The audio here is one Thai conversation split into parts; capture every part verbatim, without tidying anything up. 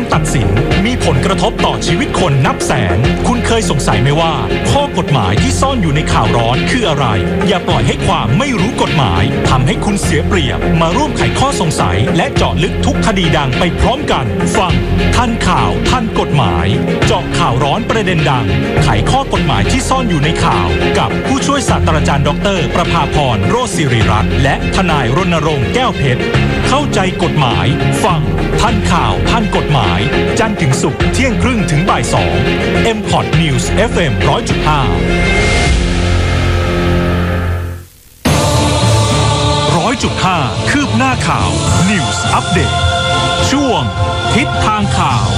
ตัดสินมีผลกระทบต่อชีวิตคนนับแสนคุณเคยสงสัยไหมว่าข้อกฎหมายที่ซ่อนอยู่ในข่าวร้อนคืออะไรอย่าปล่อยให้ความไม่รู้กฎหมายทำให้คุณเสียเปรียบมาร่วมไขข้อสงสัยและเจาะลึกทุกคดีดังไปพร้อมกันฟังทันข่าวทันกฎหมายเจาะข่าวร้อนประเด็นดังไขข้อกฎหมายที่ซ่อนอยู่ในข่าวกับผู้ช่วยศาสตราจารย์ดรประภาพรโรจน์ศิริรัตน์และทนายรณรงค์แก้วเพชรเข้าใจกฎหมายฟังทันข่าวทันกฎหมายจันทร์ถึงศุกร์เที่ยงครึ่งถึงบ่ายสอง เอ็ม พอด News เอฟ เอ็ม หนึ่งร้อยจุดห้า ร้อยจุดห้า คืบหน้าข่าว News Update ช่วงทิศทางข่าว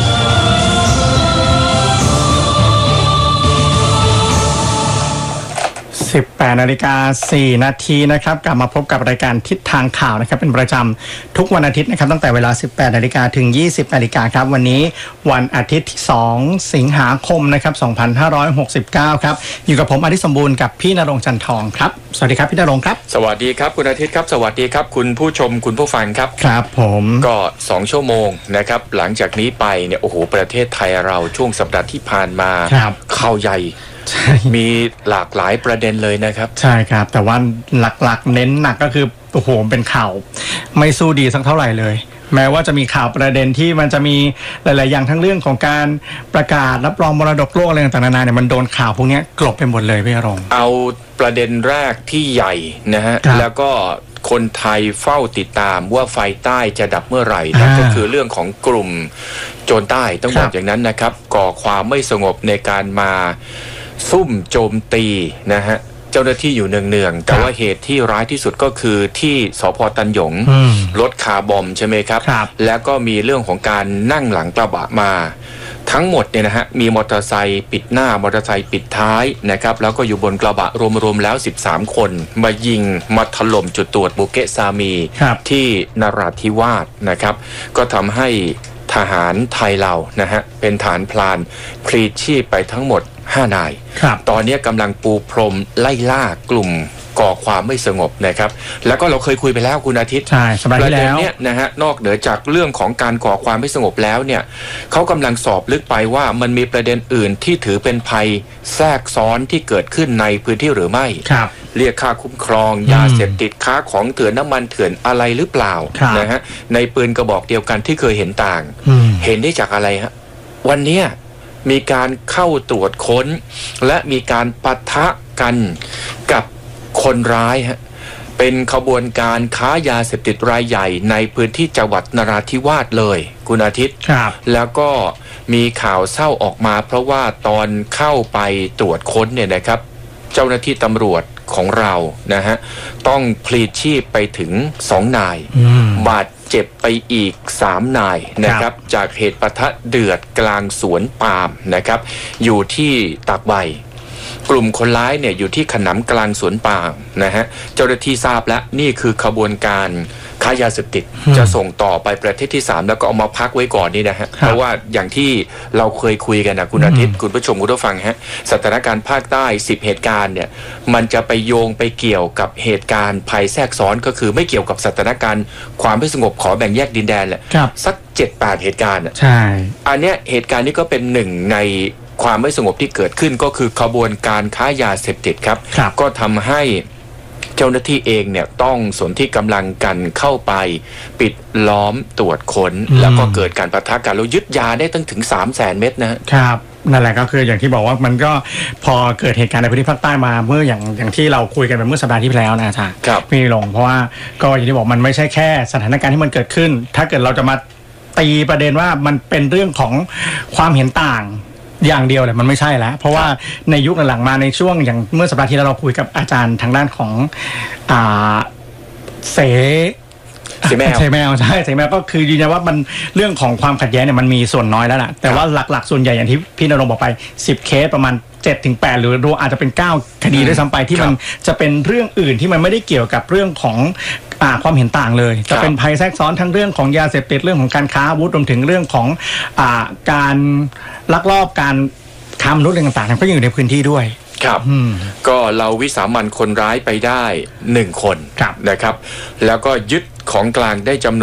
สิบแปดนาฬิกาสี่นาทีนะครับกลับมาพบกับรายการทิศทางข่าวนะครับเป็นประจำทุกวันอาทิตย์นะครับตั้งแต่เวลา สิบแปดนาฬิกาถึง ยี่สิบนาฬิกาครับวันนี้วันอาทิตย์ที่สองสิงหาคมนะครับสองพันห้าร้อยหกสิบเก้าครับอยู่กับผมอดิสมบูรณ์กับพี่ณรงค์จันทองครับสวัสดีครับพี่ณรงค์ครับสวัสดีครับคุณอาทิตย์ครับสวัสดีครับคุณผู้ชมคุณผู้ฟังครับครับผมก็สองชั่วโมงนะครับหลังจากนี้ไปเนี่ยโอ้โหประเทศไทยเราช่วงสัปดาห์ที่ผ่านมาข่าวใหญ่มีหลากหลายประเด็นเลยนะครับใช่ครับแต่ว่าหลักๆเน้นหนักก็คือโอ้โหเป็นข่าวไม่สู้ดีสักเท่าไหร่เลยแม้ว่าจะมีข่าวประเด็นที่มันจะมีหลายๆอย่างทั้งเรื่องของการประกาศรับรองมรดกโลกอะไรต่างๆนานาเนี่ยมันโดนข่าวพวกนี้กลบไปหมดเลยพี่ณรงค์เอาประเด็นแรกที่ใหญ่นะฮะแล้วก็คนไทยเฝ้าติดตามว่าไฟใต้จะดับเมื่อไหร่นั่นก็คือเรื่องของกลุ่มโจรใต้ต้องบอกอย่างนั้นนะครับก่อความไม่สงบในการมาซุ่มโจมตีนะฮะเจ้าหน้าที่อยู่เนืองๆแต่ว่าเหตุที่ร้ายที่สุดก็คือที่สภ.ตันหยงรถคาร์บอมใช่ไหมครับแล้วก็มีเรื่องของการนั่งหลังกระบะมาทั้งหมดเนี่ยนะฮะมีมอเตอร์ไซค์ปิดหน้ามอเตอร์ไซค์ปิดท้ายนะครับแล้วก็อยู่บนกระบะรวมๆแล้วสิบสามคนมายิงมาถล่มจุดตรวจบุเกะซามีที่นราธิวาสนะครับก็ทำให้ทหารไทยเรานะฮะเป็นฐานพลานพลีชีพไปทั้งหมดห้านายตอนนี้กำลังปูพรมไล่ล่ากลุ่มก่อความไม่สงบนะครับแล้วก็เราเคยคุยไปแล้วคุณอาทิตย์ใช่สบายประเด็นเนี้ยนะฮะนอกเหนือจากเรื่องของการก่อความไม่สงบแล้วเนี่ยเขากำลังสอบลึกไปว่ามันมีประเด็นอื่นที่ถือเป็นภัยแทรกซ้อนที่เกิดขึ้นในพื้นที่หรือไม่เรียกค่าคุ้มครองยาเสพติดค้าของเถื่อนน้ำมันเถื่อนอะไรหรือเปล่านะฮะในปืนกระบอกเดียวกันที่เคยเห็นต่างเห็นได้จากอะไรฮะวันนี้มีการเข้าตรวจค้นและมีการปะทะกันกับคนร้ายฮะเป็นขบวนการค้ายาเสพติดรายใหญ่ในพื้นที่จังหวัดนราธิวาสเลยคุณอาทิตย์แล้วก็มีข่าวเศร้าออกมาเพราะว่าตอนเข้าไปตรวจค้นเนี่ยนะครับเจ้าหน้าที่ตำรวจของเรานะฮะต้องพลีชีพไปถึงสองนายบาดเจ็บไปอีกสามนายนะครับจากเหตุปะทะเดือดกลางสวนปาล์มนะครับอยู่ที่ตากใบกลุ่มคนร้ายเนี่ยอยู่ที่ขนำกลางสวนปาล์มนะฮะเจ้าหน้าที่ทราบแล้วนี่คือขบวนการค้ายาเสพติดจะส่งต่อไปประเทศที่สามแล้วก็เอามาพักไว้ก่อนนี่นะฮะเพราะว่าอย่างที่เราเคยคุยกันนะคุณอาทิตย์คุณผู้ชมคุณผู้ฟังฮะสถานการณ์ภาคใต้สิบเหตุการณ์เนี่ยมันจะไปโยงไปเกี่ยวกับเหตุการณ์ภัยแทรกซ้อนก็คือไม่เกี่ยวกับสถานการณ์ความไม่สงบขอแบ่งแยกดินแดนแหละสัก เจ็ดแปด เหตุการณ์อ่ะใช่อันเนี้ยเหตุการณ์นี้ก็เป็นหนึ่งในความไม่สงบที่เกิดขึ้นก็คือขบวนการค้ายาเสพติดครับก็ทำให้เจ้าหน้าที่เองเนี่ยต้องสนที่กำลังกันเข้าไปปิดล้อมตรวจค้นแล้วก็เกิดการปะทะกันแล้วยึดยาได้ตั้งถึง สามแสน เม็ดนะครับนั่นแหละก็คืออย่างที่บอกว่ามันก็พอเกิดเหตุการณ์ในพื้นที่ภาคใต้มาเมื่ออย่างอย่างที่เราคุยกันไปเมื่อสัปดาห์ที่แล้วนะอาจารย์พี่ลงเพราะว่าก็อย่างที่บอกมันไม่ใช่แค่สถานการณ์ที่มันเกิดขึ้นถ้าเกิดเราจะมาตีประเด็นว่ามันเป็นเรื่องของความเห็นต่างอย่างเดียวเลยมันไม่ใช่แล้วเพราะว่าในยุคหลังๆมาในช่วงอย่างเมื่อสัปดาห์ที่แล้วเราคุยกับอาจารย์ทางด้านของอ่าเสเสแมวเสแมวใช่เสแมวก็คือยืนยันว่ามันเรื่องของความขัดแย้งเนี่ยมันมีส่วนน้อยแล้วล่ะแต่ว่าหลักๆส่วนใหญ่อย่างที่พี่ณรงค์บอกไปสิบเคสประมาณเจ็ดถึงแปดหรือรวมอาจจะเป็นเก้าคดีด้วยซ้ำไปที่มันจะเป็นเรื่องอื่นที่มันไม่ได้เกี่ยวกับเรื่องของอ่าความเห็นต่างเลยจะเป็นภัยแทรกซ้อนทั้งเรื่องของยาเสพติดเรื่องของการค้าอาวุธรวมถึงเรื่องของอ่าการลักลอบการค้ามนุษย์อะไรต่างๆก็อยู่ในพื้นที่ด้วยครับก็เราวิสามันคนร้ายไปได้หนึ่งคนนะครับแล้วก็ยึดของกลางได้จำนวน